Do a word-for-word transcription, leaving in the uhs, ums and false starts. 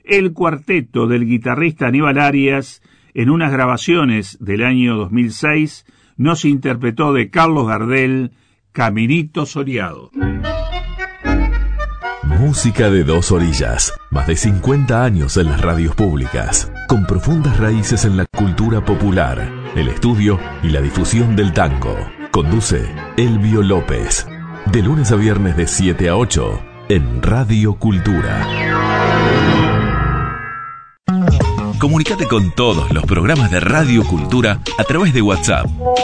el cuarteto del guitarrista Aníbal Arias, en unas grabaciones del año dos mil seis, nos interpretó de Carlos Gardel, Caminito Soleado. Música de dos orillas, más de cincuenta años en las radios públicas, con profundas raíces en la cultura popular, el estudio y la difusión del tango. Conduce Elvio López, de lunes a viernes de siete a ocho, en Radio Cultura. Comunicate con todos los programas de Radio Cultura a través de WhatsApp